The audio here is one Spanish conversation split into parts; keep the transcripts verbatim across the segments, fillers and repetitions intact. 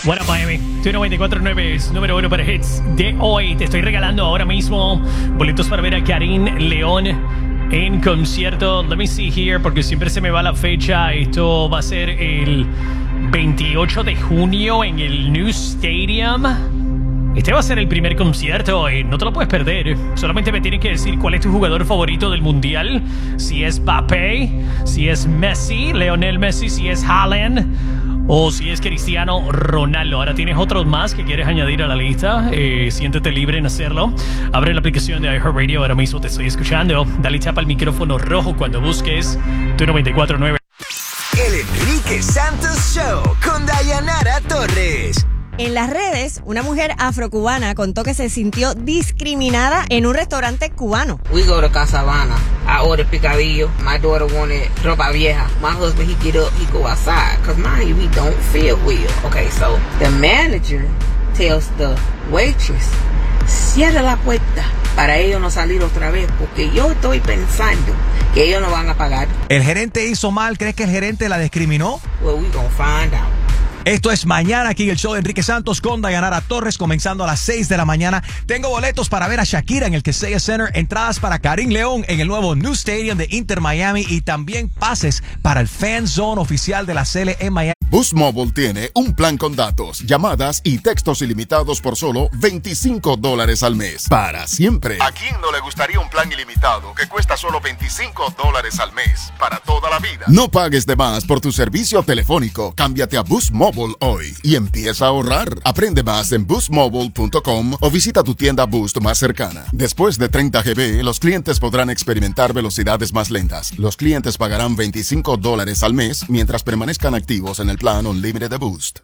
What up, Miami? Tu noventa y cuatro punto nueve es número uno para hits de hoy. Te estoy regalando ahora mismo boletos para ver a Karim León en concierto. Let me see here, porque siempre se me va la fecha. Esto va a ser el veintiocho de junio en el New Stadium. Este va a ser el primer concierto, eh, no te lo puedes perder. Solamente me tienes que decir cuál es tu jugador favorito del mundial. Si es Mbappé, si es Messi, Lionel Messi, si es Haaland o si es Cristiano Ronaldo. Ahora tienes otros más que quieres añadir a la lista. Eh, siéntete libre en hacerlo. Abre la aplicación de iHeartRadio. Ahora mismo te estoy escuchando. Dale tapa al micrófono rojo cuando busques tu noventa y cuatro punto nueve. El Enrique Santos Show con Dayanara Torres. En las redes, una mujer afrocubana contó que se sintió discriminada en un restaurante cubano. We go to Casabana. I ordered picadillo. My daughter wanted ropa vieja. My husband, he get up, he go outside. Because mind you, we don't feel well. Okay, so the manager tells the waitress, cierra la puerta para ellos no salir otra vez, porque yo estoy pensando que ellos no van a pagar. ¿El gerente hizo mal? ¿Crees que el gerente la discriminó? Well, we gonna find out. Esto es mañana aquí en el show de Enrique Santos con Dayanara Torres, comenzando a las seis de la mañana. Tengo boletos para ver a Shakira en el Kaseya Center, entradas para Karim León en el nuevo New Stadium de Inter Miami y también pases para el Fan Zone oficial de la C L en Miami. Boost Mobile tiene un plan con datos, llamadas y textos ilimitados por solo veinticinco dólares al mes. Para siempre. ¿A quién no le gustaría un plan ilimitado que cuesta solo veinticinco dólares al mes? Para toda la vida. No pagues de más por tu servicio telefónico. Cámbiate a Boost Mobile hoy y empieza a ahorrar. Aprende más en boost mobile punto com o visita tu tienda Boost más cercana. Después de treinta gigabytes, los clientes podrán experimentar velocidades más lentas. Los clientes pagarán veinticinco dólares al mes mientras permanezcan activos en el plan Unlimited de Boost.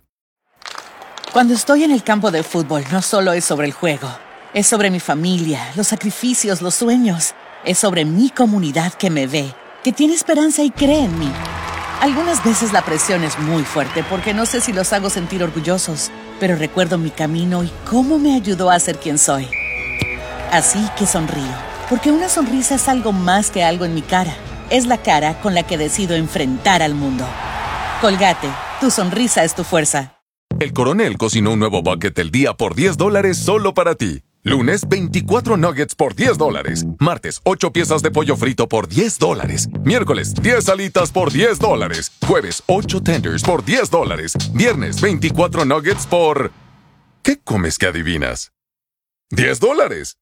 Cuando estoy en el campo de fútbol, no solo es sobre el juego. Es sobre mi familia, los sacrificios, los sueños. Es sobre mi comunidad que me ve, que tiene esperanza y cree en mí. Algunas veces la presión es muy fuerte porque no sé si los hago sentir orgullosos, pero recuerdo mi camino y cómo me ayudó a ser quien soy. Así que sonrío, porque una sonrisa es algo más que algo en mi cara. Es la cara con la que decido enfrentar al mundo. Colgate, tu sonrisa es tu fuerza. El Coronel cocinó un nuevo bucket del día por diez dólares solo para ti. Lunes, veinticuatro nuggets por diez dólares. Martes, ocho piezas de pollo frito por diez dólares. Miércoles, diez alitas por diez dólares. Jueves, ocho tenders por diez dólares. Viernes, veinticuatro nuggets por... ¿Qué comes que adivinas? diez dólares.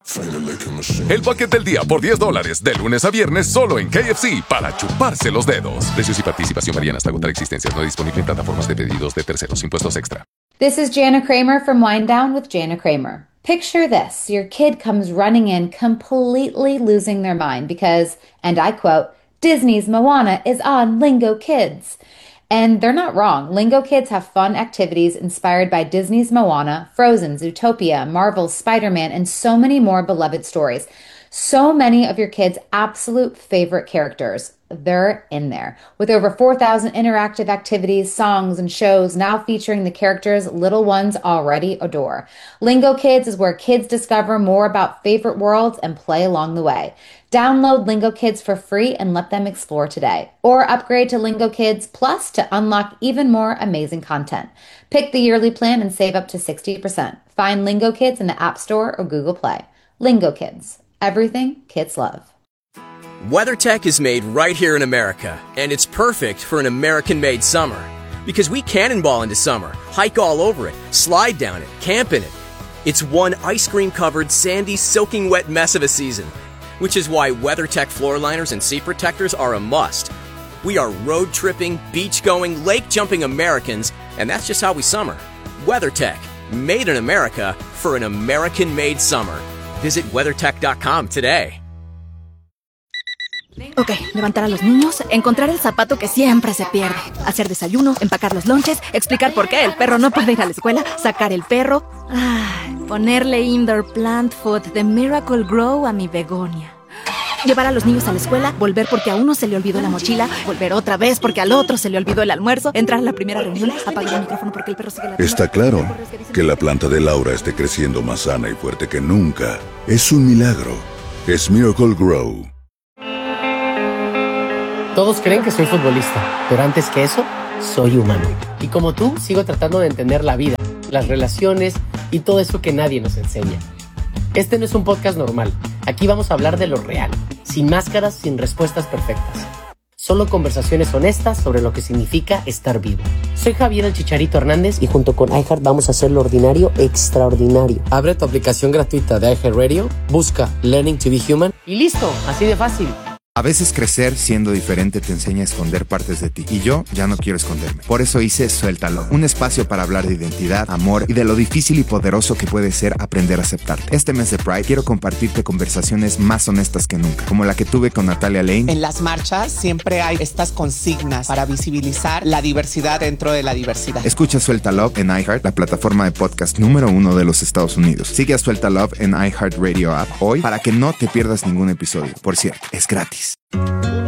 El bucket del día por diez dólares. De lunes a viernes solo en K F C para chuparse los dedos. Precios y participación varían hasta agotar existencias. No disponible en plataformas de pedidos de terceros. Impuestos extra. This is Jana Kramer from Wind Down with Jana Kramer. Picture this. Your kid comes running in completely losing their mind because, and I quote, Disney's Moana is on Lingo Kids. And they're not wrong. Lingo Kids have fun activities inspired by Disney's Moana, Frozen, Zootopia, Marvel's Spider-Man, and so many more beloved stories. So many of your kids' absolute favorite characters. They're in there. With over four thousand interactive activities, songs, and shows now featuring the characters little ones already adore. Lingo Kids is where kids discover more about favorite worlds and play along the way. Download Lingo Kids for free and let them explore today. Or upgrade to Lingo Kids Plus to unlock even more amazing content. Pick the yearly plan and save up to sixty percent. Find Lingo Kids in the App Store or Google Play. Lingo Kids. Everything kids love. WeatherTech is made right here in America, and it's perfect for an American-made summer. Because we cannonball into summer, hike all over it, slide down it, camp in it. It's one ice cream-covered, sandy, soaking wet mess of a season. Which is why WeatherTech floor liners and seat protectors are a must. We are road-tripping, beach-going, lake-jumping Americans, and that's just how we summer. WeatherTech, made in America for an American-made summer. Visit weathertech dot com today. Ok, levantar a los niños, encontrar el zapato que siempre se pierde, hacer desayuno, empacar los lonches, explicar por qué el perro no puede ir a la escuela, sacar el perro, ah, ponerle indoor plant food de Miracle Grow a mi begonia. Llevar a los niños a la escuela, volver porque a uno se le olvidó la mochila, volver otra vez porque al otro se le olvidó el almuerzo, entrar a la primera reunión, apagar el micrófono porque el perro sigue la... Está claro que la planta de Laura esté creciendo más sana y fuerte que nunca. Es un milagro. Es Miracle Grow. Todos creen que soy futbolista, pero antes que eso, soy humano. Y como tú, sigo tratando de entender la vida. las relaciones y todo eso que nadie nos enseña. Este no es un podcast normal. Aquí vamos a hablar de lo real, sin máscaras, sin respuestas perfectas. Solo conversaciones honestas sobre lo que significa estar vivo. Soy Javier el Chicharito Hernández y junto con iHeart vamos a hacer lo ordinario extraordinario. Abre tu aplicación gratuita de iHeartRadio, busca Learning to be Human y listo, así de fácil. A veces crecer siendo diferente te enseña a esconder partes de ti. Y yo ya no quiero esconderme. Por eso hice Suéltalo. Un espacio para hablar de identidad, amor y de lo difícil y poderoso que puede ser aprender a aceptarte. Este mes de Pride quiero compartirte conversaciones más honestas que nunca. Como la que tuve con Natalia Lane. En las marchas siempre hay estas consignas para visibilizar la diversidad dentro de la diversidad. Escucha Suéltalo en iHeart, la plataforma de podcast número uno de los Estados Unidos. Sigue a Suéltalo en iHeartRadio app hoy para que no te pierdas ningún episodio. Por cierto, es gratis.